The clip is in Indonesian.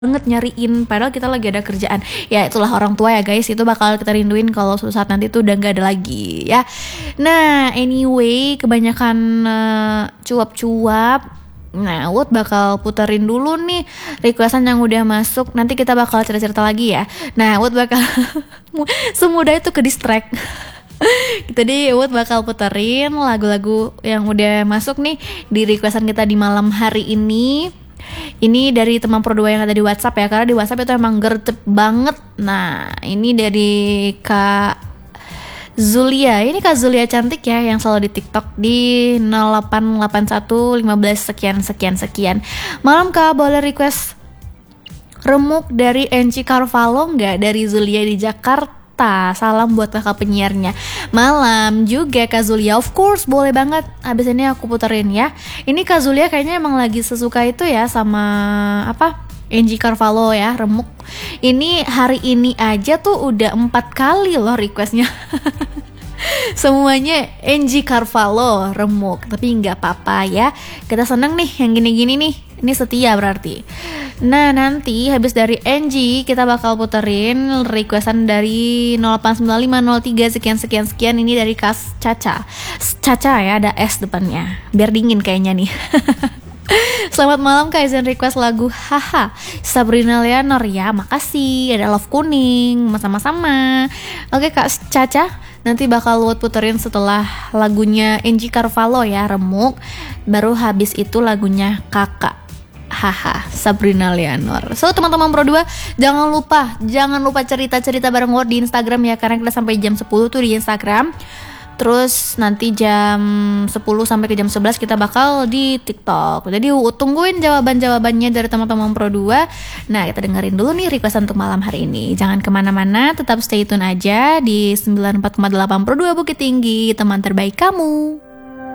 banget nyariin padahal kita lagi ada kerjaan. Ya itulah orang tua ya guys, itu bakal kita rinduin kalau suatu saat nanti tuh udah gak ada lagi ya. Nah anyway, kebanyakan cuap-cuap. Nah Wood bakal puterin dulu nih requestan yang udah masuk. Nanti kita bakal cerita-cerita lagi ya. Nah Wood bakal semudah itu ke distract. Jadi Wood bakal puterin lagu-lagu yang udah masuk nih di requestan kita di malam hari ini. Ini dari teman Pro 2 yang ada di WhatsApp ya, karena di WhatsApp itu emang gercep banget. Nah ini dari Kak Zulia. Ini Kak Zulia cantik ya, yang selalu di TikTok di 0881 15 sekian. Malam Kak, boleh request remuk dari Enci Carvalho nggak? Dari Zulia di Jakarta. Salam buat kakak penyiarnya. Malam juga Kak Zulia, of course boleh banget. Abis ini aku puterin ya. Ini Kak Zulia kayaknya emang lagi sesuka itu ya sama Enci Carvalho ya, remuk. Ini hari ini aja tuh udah 4 kali loh requestnya. Semuanya Enci Carvalho remuk, tapi nggak apa-apa ya. Kita seneng nih yang gini-gini nih. Ini setia berarti. Nah nanti habis dari Enci kita bakal puterin requestan dari 089503 sekian. Ini dari Kas Caca ya, ada S depannya biar dingin kayaknya nih. Selamat malam Kak, izin request lagu Haha Sabrina Leonor ya. Makasih, ada Love Kuning. Sama-sama. Oke Kak Caca, nanti bakal Wood puterin setelah lagunya Enci Carvalho ya, remuk. Baru habis itu lagunya Kakak Haha Sabrina Leonor. So teman-teman Pro 2, jangan lupa cerita-cerita bareng Wood di Instagram ya, karena kita sampai jam 10 tuh di Instagram. Terus nanti jam 10 sampai ke jam 11 kita bakal di TikTok. Jadi tungguin jawabannya dari teman-teman Pro 2. Nah kita dengerin dulu nih request untuk malam hari ini. Jangan kemana-mana, tetap stay tune aja di 94,8 Pro 2 Bukit Tinggi, teman terbaik kamu.